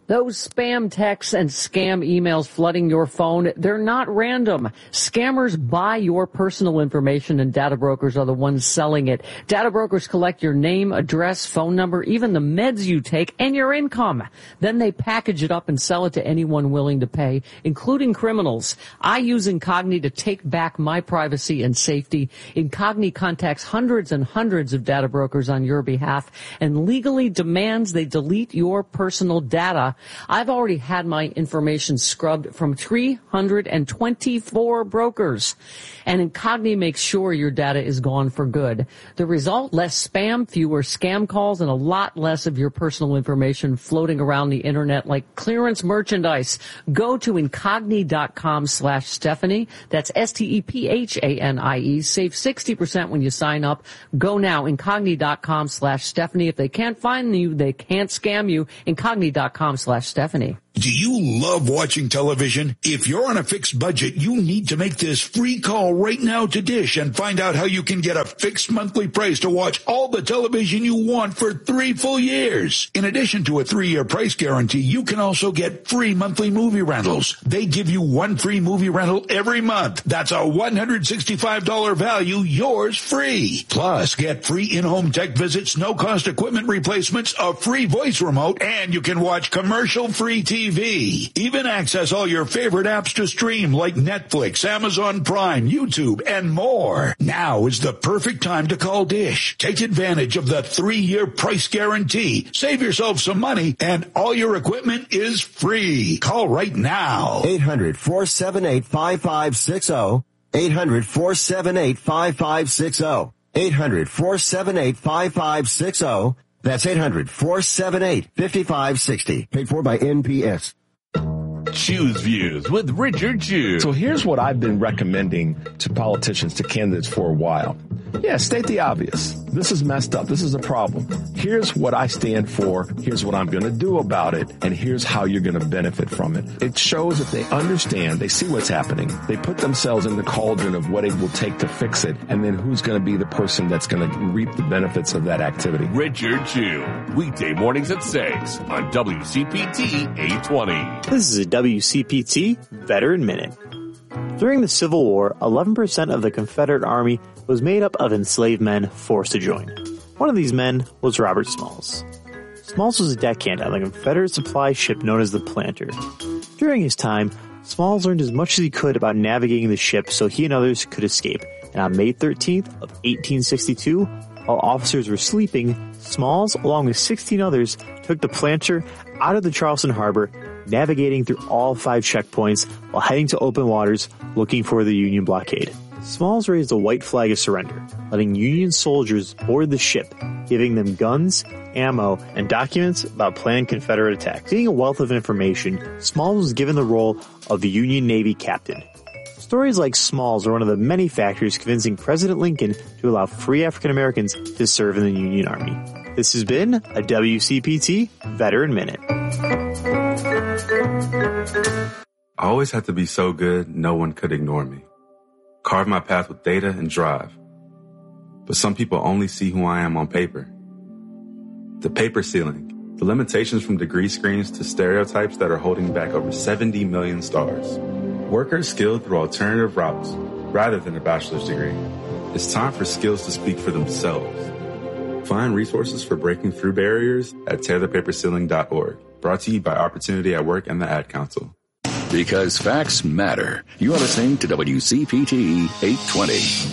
Those spam texts and scam emails flooding your phone, they're not random. Scammers buy your personal information and data brokers are the ones selling it. Data brokers collect your name, address, phone number, even the meds you take, and your income. Then they package it up and sell it to anyone willing to pay, including criminals. I use Incogni to take back my privacy and safety. Incogni contacts hundreds and hundreds of data brokers on your behalf and legally demands they delete your personal data. I've already had my information scrubbed from 324 brokers, and Incogni makes sure your data is gone for good. The result? Less spam, fewer scam calls, and a lot less of your personal information floating around the internet like clearance merchandise. Go to Incogni.com/Stephanie. That's STEPHANIE. Save 60% when you sign up. Go now, Incogni.com/Stephanie. If they can't find you, they can't scam you. Incogni.com/Stephanie. Do you love watching television? If you're on a fixed budget, you need to make this free call right now to Dish and find out how you can get a fixed monthly price to watch all the television you want for 3 full years. In addition to a 3-year price guarantee, you can also get free monthly movie rentals. They give you 1 free movie rental every month. That's a $165 value, yours free. Plus, get free in-home tech visits, no-cost equipment replacements, a free voice remote, and you can watch commercial-free TV. Even access all your favorite apps to stream like Netflix, Amazon Prime, YouTube, and more. Now is the perfect time to call Dish. Take advantage of the 3-year price guarantee. Save yourself some money, and all your equipment is free. Call right now. 800-478-5560. 800-478-5560. 800-478-5560. That's 800-478-5560. Paid for by NPS. Choose Views with Richard Chu. So here's what I've been recommending to politicians, to candidates for a while. Yeah, state the obvious. This is messed up. This is a problem. Here's what I stand for. Here's what I'm going to do about it. And here's how you're going to benefit from it. It shows that they understand. They see what's happening. They put themselves in the cauldron of what it will take to fix it. And then who's going to be the person that's going to reap the benefits of that activity. Richard Chu. Weekday mornings at 6 on WCPT 820. This is a WCPT Veteran Minute. During the Civil War, 11% of the Confederate Army was made up of enslaved men forced to join. One of these men was Robert Smalls. Smalls was a deckhand on the Confederate supply ship known as the Planter. During his time, Smalls learned as much as he could about navigating the ship so he and others could escape. And on May 13th of 1862, while officers were sleeping, Smalls, along with 16 others, took the Planter out of the Charleston harbor, navigating through all 5 checkpoints while heading to open waters looking for the Union blockade. Smalls raised a white flag of surrender, letting Union soldiers board the ship, giving them guns, ammo, and documents about planned Confederate attacks. Being a wealth of information, Smalls was given the role of the Union Navy captain. Stories like Smalls are one of the many factors convincing President Lincoln to allow free African Americans to serve in the Union Army. This has been a WCPT Veteran Minute. I always had to be so good, no one could ignore me. Carve my path with data and drive. But some people only see who I am on paper. The paper ceiling, the limitations from degree screens to stereotypes that are holding back over 70 million stars. Workers skilled through alternative routes rather than a bachelor's degree. It's time for skills to speak for themselves. Find resources for breaking through barriers at tearthepaperceiling.org. Brought to you by Opportunity at Work and the Ad Council. Because facts matter. You are listening to WCPT 820.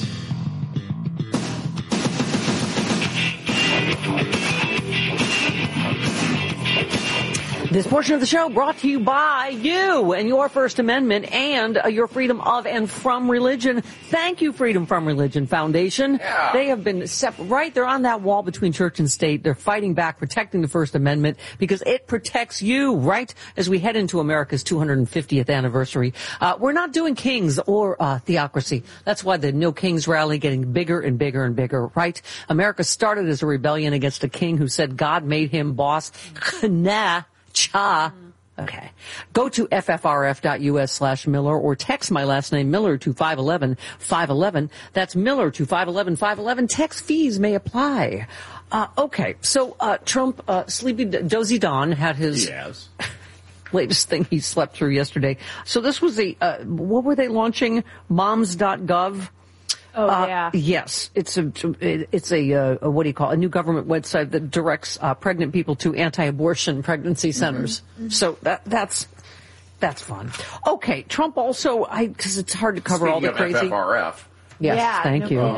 This portion of the show brought to you by you and your First Amendment and your freedom of and from religion. Thank you, Freedom from Religion Foundation. Yeah. They have been right. They're on that wall between church and state. They're fighting back, protecting the First Amendment because it protects you, right? As we head into America's 250th anniversary. We're not doing kings or theocracy. That's why the No Kings rally getting bigger and bigger and bigger, right? America started as a rebellion against a king who said God made him boss. Nah. Cha. Okay. Go to ffrf.us/Miller or text my last name Miller to 511-511. That's Miller to 511-511. Text fees may apply. Okay. So, Trump, Sleepy Dozy Don had his... Yes. latest thing he slept through yesterday. So this was what were they launching? Moms.gov. Yeah. Yes, it's a what do you call it? A new government website that directs pregnant people to anti-abortion pregnancy centers. Mm-hmm. So that's fun. Okay, Trump also, because it's hard to cover all the crazy. FFRF. Yes, yeah, thank you.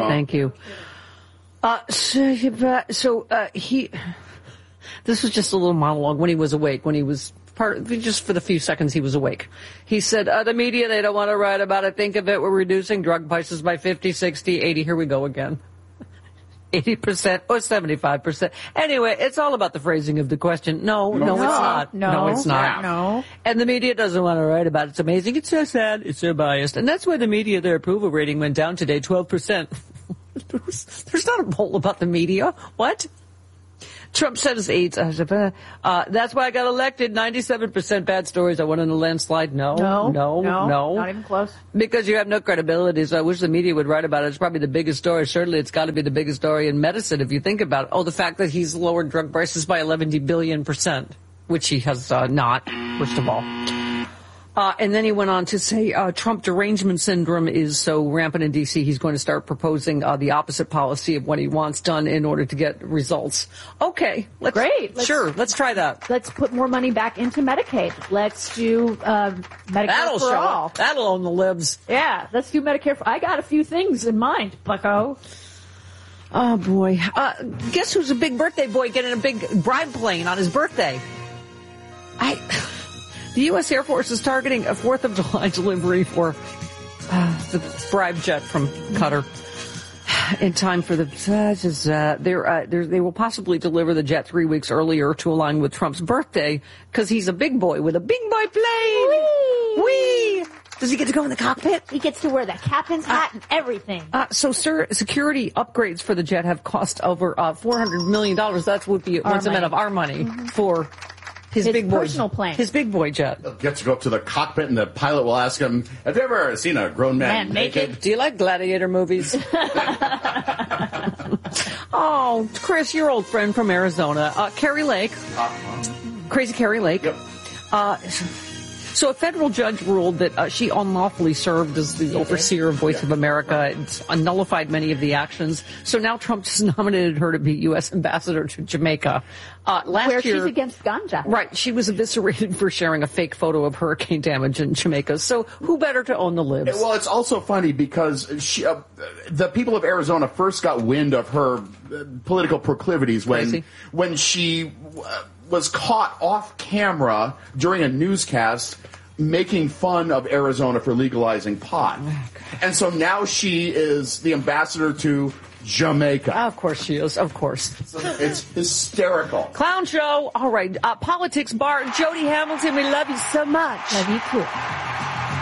This was just a little monologue when he was awake, just for the few seconds he was awake. He said, the media, they don't want to write about it. Think of it, we're reducing drug prices by 50, 60, 80. Here we go again. 80% or 75%. Anyway, it's all about the phrasing of the question. No, it's not. No, it's not. No. And the media doesn't want to write about it. It's amazing. It's so sad. It's so biased. And that's why the media, their approval rating went down today, 12%. There's not a poll about the media. What? Trump said his aides, that's why I got elected. 97% bad stories. I won in a landslide. No. Not even close. Because you have no credibility, so I wish the media would write about it. It's probably the biggest story. Certainly it's got to be the biggest story in medicine if you think about it. Oh, the fact that he's lowered drug prices by 11 billion%, which he has not, first of all. And then he went on to say Trump derangement syndrome is so rampant in D.C., he's going to start proposing the opposite policy of what he wants done in order to get results. Okay. Let's try that. Let's put more money back into Medicaid. Let's do Medicare for all. That'll own the libs. Yeah, let's do Medicare for all. I got a few things in mind, bucko. Oh, boy. Guess who's a big birthday boy getting a big bribe plane on his birthday? The U.S. Air Force is targeting a 4th of July delivery for the bribe jet from Qatar in time for they will possibly deliver the jet 3 weeks earlier to align with Trump's birthday because he's a big boy with a big boy plane. Whee! Does he get to go in the cockpit? He gets to wear the captain's hat and everything. Security upgrades for the jet have cost over $400 million. That's what the once a man of our money for his big boy personal plane. His big boy jet. He'll get to go up to the cockpit and the pilot will ask him, have you ever seen a grown man naked? Do you like gladiator movies? Oh, Chris, your old friend from Arizona, Carrie Lake. Crazy Carrie Lake. Yep. So a federal judge ruled that she unlawfully served as the overseer of Voice of America and nullified many of the actions. So now Trump just nominated her to be U.S. ambassador to Jamaica. Where she's against ganja. Right. She was eviscerated for sharing a fake photo of hurricane damage in Jamaica. So who better to own the libs? Well, it's also funny because the people of Arizona first got wind of her political proclivities when she was caught off camera during a newscast making fun of Arizona for legalizing pot. And so now she is the ambassador to Jamaica. Of course she is. Of course. It's hysterical. Clown show. All right. Politics bar. Jody Hamilton, we love you so much. Love you too.